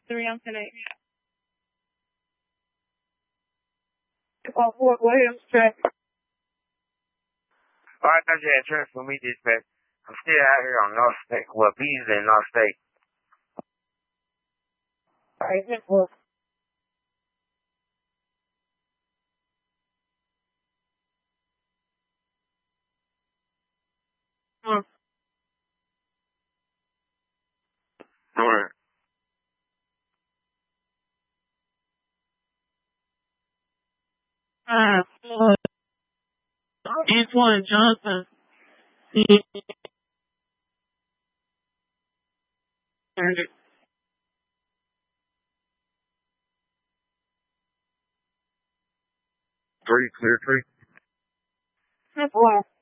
3 on 10 8. Fort Williams, check. Alright, that's your insurance for me, dispatch. I'm still out here on North State. Well, Beasley and North State. Alright, just look. Alright. Antoine Johnson. Clear 3. That's why.